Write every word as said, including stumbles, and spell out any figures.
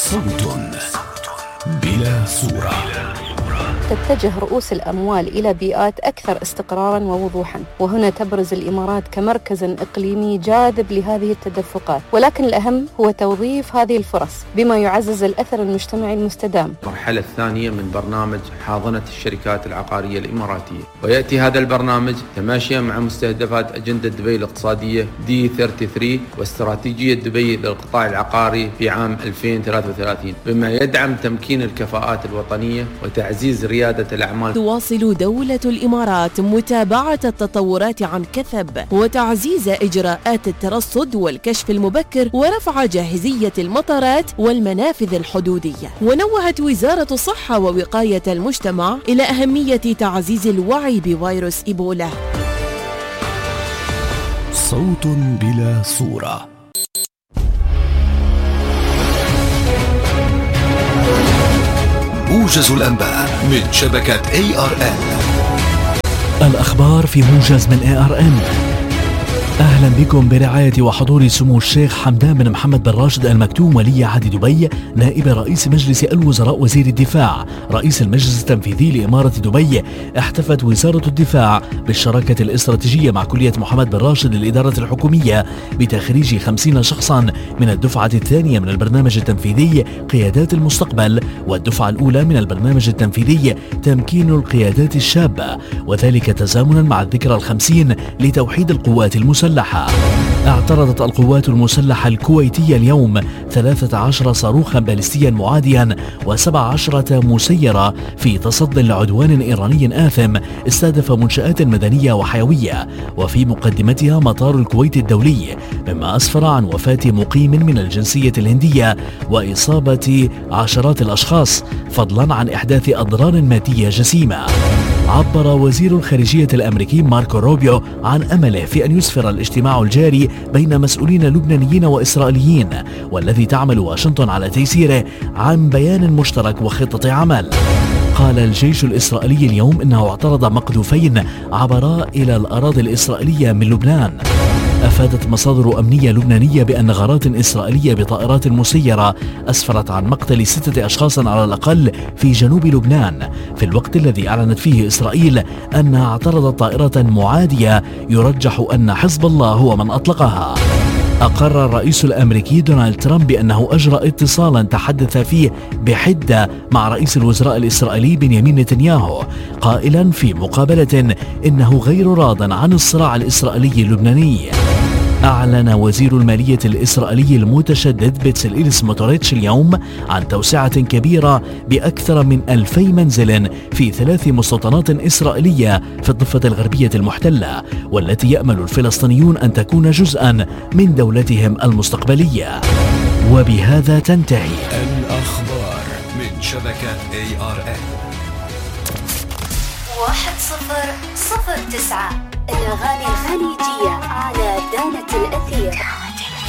صوت بلا صورة. تتجه رؤوس الأموال إلى بيئات أكثر استقراراً ووضوحاً، وهنا تبرز الإمارات كمركز إقليمي جاذب لهذه التدفقات، ولكن الأهم هو توظيف هذه الفرص بما يعزز الأثر المجتمعي المستدام. المرحلة الثانية من برنامج حاضنة الشركات العقارية الإماراتية، ويأتي هذا البرنامج تماشيا مع مستهدفات أجندة دبي الاقتصادية دي ثلاثة وثلاثين واستراتيجية دبي للقطاع العقاري في عام ألفين وثلاثة وثلاثين، بما يدعم تمكين الكفاءات الوطنية وتعزيز ريادة الأعمال. تواصل دولة الإمارات متابعة التطورات عن كثب وتعزيز إجراءات الترصد والكشف المبكر ورفع جاهزية المطارات والمنافذ الحدودية. ونوهت وزارة الصحة ووقاية المجتمع إلى أهمية تعزيز الوعي بفيروس إيبولا. صوت بلا صورة. موجز الأنباء من شبكة إيه آر إن. الأخبار في موجز من إيه آر إن. أهلا بكم برعاية وحضور سمو الشيخ حمدان بن محمد بن راشد ال مكتوم ولي عهد دبي نائب رئيس مجلس الوزراء وزير الدفاع رئيس المجلس التنفيذي لإمارة دبي. احتفت وزارة الدفاع بالشراكة الاستراتيجية مع كلية محمد بن راشد للإدارة الحكومية بتخريج خمسين شخصا من الدفعة الثانية من البرنامج التنفيذي قيادات المستقبل والدفعة الأولى من البرنامج التنفيذي تمكين القيادات الشابة، وذلك تزامنا مع الذكرى الخمسين لتوحيد القوات المسلحة. اعترضت القوات المسلحة الكويتية اليوم ثلاثة عشر صاروخا باليستيا معاديا وسبع عشرة مسيرة في تصد لعدوان إيراني آثم استهدف منشآت مدنية وحيوية، وفي مقدمتها مطار الكويت الدولي، مما أسفر عن وفاة مقيم من الجنسية الهندية وإصابة عشرات الأشخاص، فضلا عن إحداث أضرار مادية جسيمة. عبر وزير الخارجية الأمريكي ماركو روبيو عن أمله في أن يسفر الاجتماع الجاري بين مسؤولين لبنانيين وإسرائيليين والذي تعمل واشنطن على تيسيره عن بيان مشترك وخطة عمل. قال الجيش الإسرائيلي اليوم إنه اعترض مقذوفين عبرا إلى الأراضي الإسرائيلية من لبنان. أفادت مصادر أمنية لبنانية بأن غارات إسرائيلية بطائرات مسيرة أسفرت عن مقتل ستة أشخاص على الأقل في جنوب لبنان، في الوقت الذي أعلنت فيه إسرائيل أنها اعترضت طائرة معادية يرجح أن حزب الله هو من أطلقها. أقر الرئيس الأمريكي دونالد ترامب بأنه أجرى اتصالا تحدث فيه بحدة مع رئيس الوزراء الإسرائيلي بنيامين نتنياهو، قائلا في مقابلة إنه غير راض عن الصراع الإسرائيلي اللبناني. أعلن وزير المالية الإسرائيلي المتشدد بتسليل سموتريتش اليوم عن توسعة كبيرة بأكثر من ألفي منزل في ثلاث مستوطنات إسرائيلية في الضفة الغربية المحتلة، والتي يأمل الفلسطينيون أن تكون جزءا من دولتهم المستقبلية. وبهذا تنتهي الأخبار من شبكة إيه آر إن. واحد صفر صفر تسعة الأغاني الخليجية على دانة الأثير.